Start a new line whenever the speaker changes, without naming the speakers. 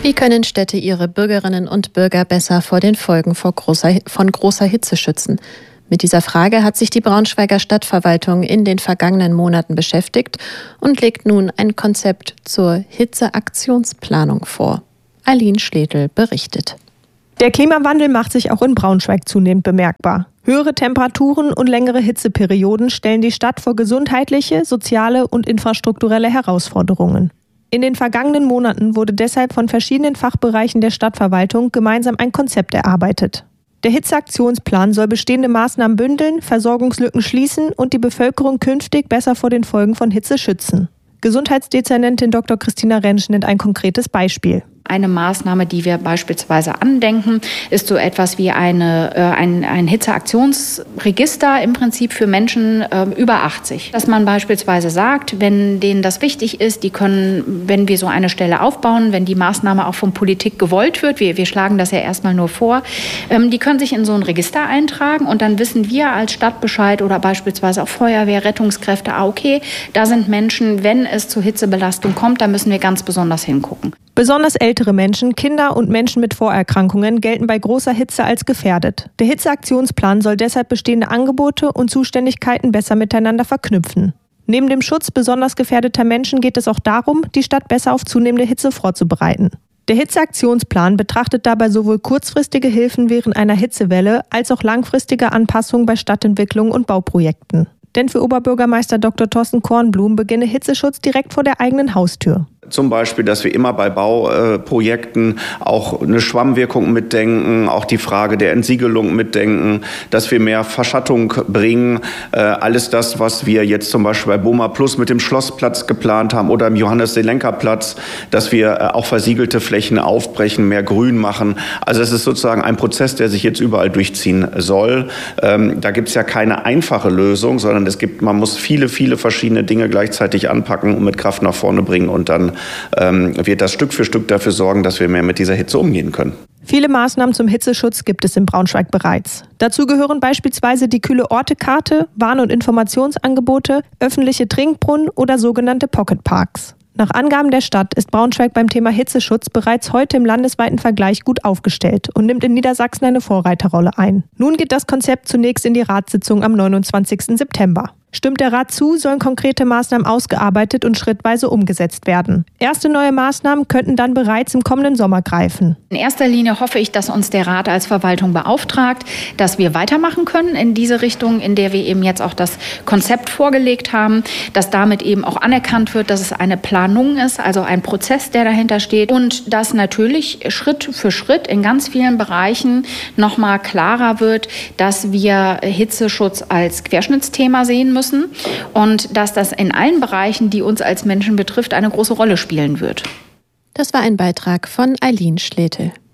Wie können Städte ihre Bürgerinnen und Bürger besser vor den Folgen von großer Hitze schützen? Mit dieser Frage hat sich die Braunschweiger Stadtverwaltung in den vergangenen Monaten beschäftigt und legt nun ein Konzept zur Hitzeaktionsplanung vor. Aline Schletel berichtet.
Der Klimawandel macht sich auch in Braunschweig zunehmend bemerkbar. Höhere Temperaturen und längere Hitzeperioden stellen die Stadt vor gesundheitliche, soziale und infrastrukturelle Herausforderungen. In den vergangenen Monaten wurde deshalb von verschiedenen Fachbereichen der Stadtverwaltung gemeinsam ein Konzept erarbeitet. Der Hitzeaktionsplan soll bestehende Maßnahmen bündeln, Versorgungslücken schließen und die Bevölkerung künftig besser vor den Folgen von Hitze schützen. Gesundheitsdezernentin Dr. Christina Rentsch nennt ein konkretes Beispiel.
Eine Maßnahme, die wir beispielsweise andenken, ist so etwas wie ein Hitzeaktionsregister im Prinzip für Menschen über 80. Dass man beispielsweise sagt, wenn denen das wichtig ist, die können, wenn wir so eine Stelle aufbauen, wenn die Maßnahme auch von Politik gewollt wird, wir schlagen das ja erstmal nur vor, die können sich in so ein Register eintragen und dann wissen wir als Stadt Bescheid oder beispielsweise auch Feuerwehr, Rettungskräfte, okay, da sind Menschen, wenn es zu Hitzebelastung kommt, da müssen wir ganz besonders hingucken.
Besonders ältere Menschen, Kinder und Menschen mit Vorerkrankungen gelten bei großer Hitze als gefährdet. Der Hitzeaktionsplan soll deshalb bestehende Angebote und Zuständigkeiten besser miteinander verknüpfen. Neben dem Schutz besonders gefährdeter Menschen geht es auch darum, die Stadt besser auf zunehmende Hitze vorzubereiten. Der Hitzeaktionsplan betrachtet dabei sowohl kurzfristige Hilfen während einer Hitzewelle als auch langfristige Anpassungen bei Stadtentwicklung und Bauprojekten. Denn für Oberbürgermeister Dr. Thorsten Kornblum beginne Hitzeschutz direkt vor der eigenen Haustür.
Zum Beispiel, dass wir immer bei Bauprojekten auch eine Schwammwirkung mitdenken, auch die Frage der Entsiegelung mitdenken, dass wir mehr Verschattung bringen. Alles das, was wir jetzt zum Beispiel bei Boma Plus mit dem Schlossplatz geplant haben oder im Johannes-Selenka-Platz, dass wir auch versiegelte Flächen aufbrechen, mehr Grün machen. Also es ist sozusagen ein Prozess, der sich jetzt überall durchziehen soll. Da gibt es ja keine einfache Lösung, sondern man muss viele, viele verschiedene Dinge gleichzeitig anpacken und mit Kraft nach vorne bringen und dann wird das Stück für Stück dafür sorgen, dass wir mehr mit dieser Hitze umgehen können.
Viele Maßnahmen zum Hitzeschutz gibt es in Braunschweig bereits. Dazu gehören beispielsweise die Kühle-Orte-Karte, Warn- und Informationsangebote, öffentliche Trinkbrunnen oder sogenannte Pocketparks. Nach Angaben der Stadt ist Braunschweig beim Thema Hitzeschutz bereits heute im landesweiten Vergleich gut aufgestellt und nimmt in Niedersachsen eine Vorreiterrolle ein. Nun geht das Konzept zunächst in die Ratssitzung am 29. September. Stimmt der Rat zu, sollen konkrete Maßnahmen ausgearbeitet und schrittweise umgesetzt werden. Erste neue Maßnahmen könnten dann bereits im kommenden Sommer greifen.
In erster Linie hoffe ich, dass uns der Rat als Verwaltung beauftragt, dass wir weitermachen können in diese Richtung, in der wir eben jetzt auch das Konzept vorgelegt haben, dass damit eben auch anerkannt wird, dass es eine Planung ist, also ein Prozess, der dahinter steht und dass natürlich Schritt für Schritt in ganz vielen Bereichen nochmal klarer wird, dass wir Hitzeschutz als Querschnittsthema sehen müssen und dass das in allen Bereichen, die uns als Menschen betrifft, eine große Rolle spielen wird.
Das war ein Beitrag von Aline Schletel.